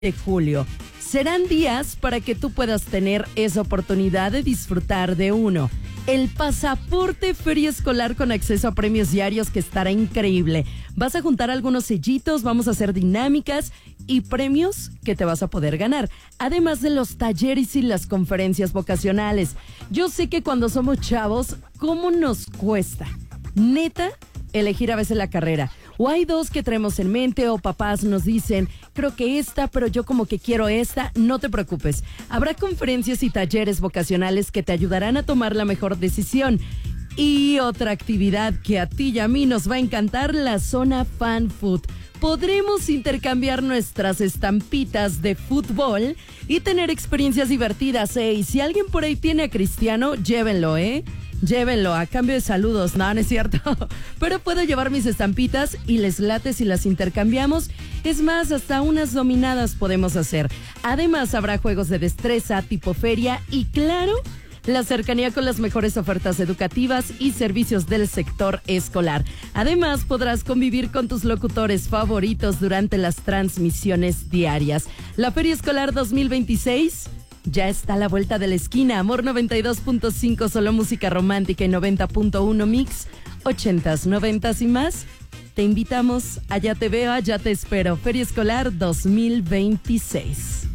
de julio. Serán días para que tú puedas tener esa oportunidad de disfrutar de uno. El pasaporte Feria Escolar con acceso a premios diarios, que estará increíble. Vas a juntar algunos sellitos, vamos a hacer dinámicas y premios que te vas a poder ganar. Además de los talleres y las conferencias vocacionales. Yo sé que cuando somos chavos, ¿cómo nos cuesta? Neta, elegir a veces la carrera. O hay dos que traemos en mente, o papás nos dicen, creo que esta, pero yo como que quiero esta. No te preocupes. Habrá conferencias y talleres vocacionales que te ayudarán a tomar la mejor decisión. Y otra actividad que a ti y a mí nos va a encantar, la zona Fan Food. Podremos intercambiar nuestras estampitas de fútbol y tener experiencias divertidas. Y si alguien por ahí tiene a Cristiano, llévenlo, Llévenlo a cambio de saludos. No, no es cierto. Pero puedo llevar mis estampitas y les late si las intercambiamos. Es más, hasta unas dominadas podemos hacer. Además, habrá juegos de destreza tipo feria y, claro, la cercanía con las mejores ofertas educativas y servicios del sector escolar. Además, podrás convivir con tus locutores favoritos durante las transmisiones diarias. La Feria Escolar 2026... ya está a la vuelta de la esquina. Amor 92.5, solo música romántica, y 90.1 mix, 80s, 90s y más. Te invitamos, allá te veo, allá te espero. Feria Escolar 2026.